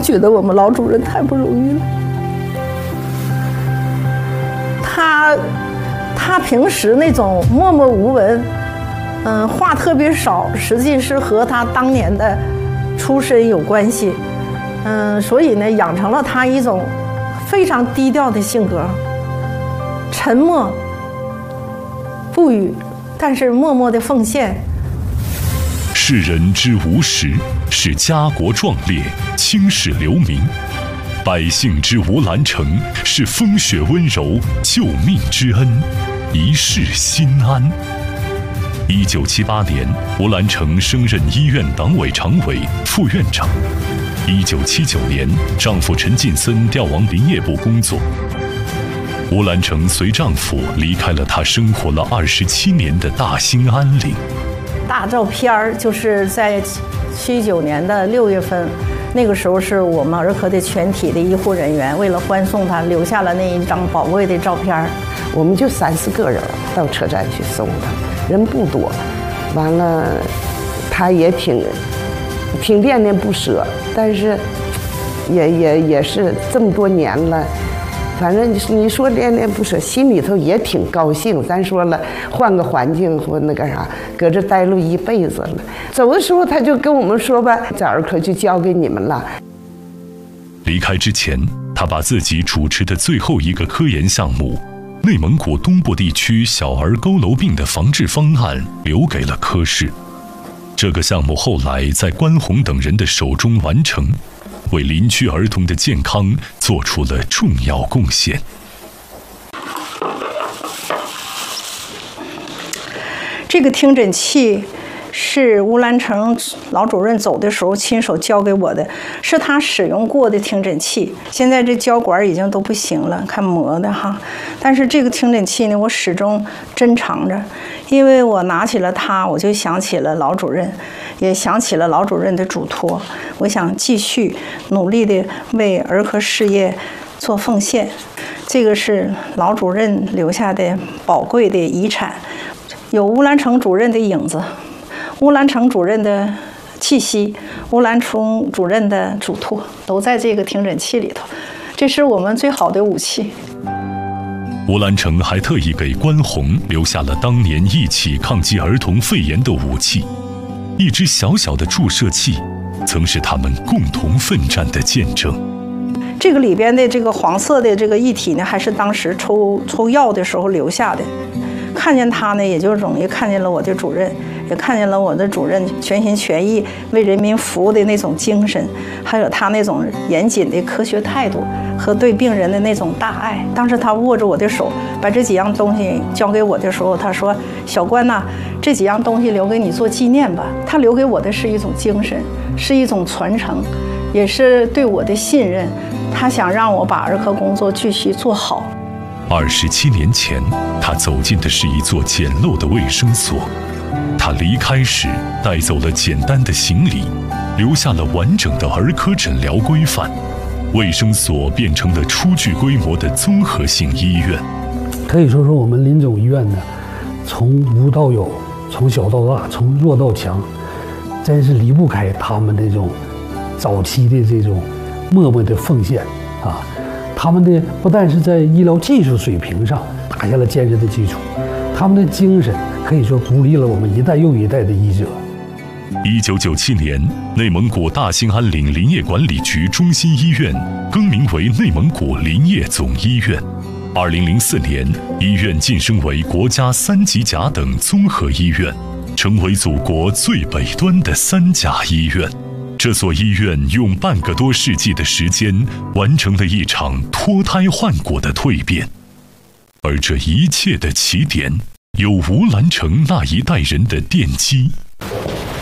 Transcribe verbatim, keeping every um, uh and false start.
觉得我们老主任太不容易了。他他平时那种默默无闻，嗯，话特别少，实际是和他当年的出身有关系。嗯，所以呢，养成了他一种非常低调的性格，沉默不语，但是默默的奉献。 世人之无实，是家国壮烈，青史留名；百姓之吴兰成，是风雪温柔，救命之恩，一世心安。一九七八年，吴兰成升任医院党委常委、副院长。一九七九年，丈夫陈进森调往林业部工作。吴兰成随丈夫离开了她生活了二十七年的大兴安岭。 大照片就是在七九年的六月份，那个时候是我们儿科的全体的医护人员为了欢送她，留下了那一张宝贵的照片。 我们就三四个人到车站去送她，人不多，完了，她也挺挺恋恋不舍，但是也也也是这么多年了。反正你你说恋恋不舍，心里头也挺高兴。咱说了，换个环境或那个啥，搁这待了一辈子了。走的时候，他就跟我们说吧，这儿科就交给你们了。 离开之前，他把自己主持的最后一个科研项目——内蒙古东部地区小儿佝偻病的防治方案留给了科室。这个项目后来在关宏等人的手中完成，为林区儿童的健康做出了重要贡献。 这个听诊器是吴兰成老主任走的时候亲手交给我的，是他使用过的听诊器。现在这胶管已经都不行了，看磨的哈。但是这个听诊器呢，我始终珍藏着，因为我拿起了它，我就想起了老主任，也想起了老主任的嘱托。我想继续努力的为儿科事业做奉献。这个是老主任留下的宝贵的遗产，有吴兰成主任的影子，吴兰成主任的气息，吴兰成主任的嘱托，都在这个听诊器里头。这是我们最好的武器。 吴兰成还特意给关宏留下了当年一起抗击儿童肺炎的武器，一只小小的注射器，曾是他们共同奋战的见证。 这个里边的这个黄色的这个液体呢，还是当时抽抽药的时候留下的。看见他呢，也就容易看见了我的主任，也看见了我的主任全心全意为人民服务的那种精神，还有他那种严谨的科学态度和对病人的那种大爱。当时他握着我的手，把这几样东西交给我的时候，他说：“小关呐，这几样东西留给你做纪念吧。”他留给我的是一种精神，是一种传承，也是对我的信任。他想让我把儿科工作继续做好。 二十七年前，他走进的是一座简陋的卫生所。他离开时带走了简单的行李，留下了完整的儿科诊疗规范。卫生所变成了初具规模的综合性医院。 可以说说我们林总医院呢，从无到有，从小到大，从弱到强，真是离不开他们这种早期的这种默默的奉献啊。他们的不但是在医疗技术水平上打下了坚实的基础，他们的精神可以说鼓励了我们一代又一代的医者。 一九九七年，内蒙古大兴安岭林业管理局中心医院更名为内蒙古林业总医院。二零零四年，医院晋升为国家三级甲等综合医院，成为祖国最北端的三甲医院。这所医院用半个多世纪的时间，完成了一场脱胎换骨的蜕变。而这一切的起点，有吴兰成那一代人的奠基。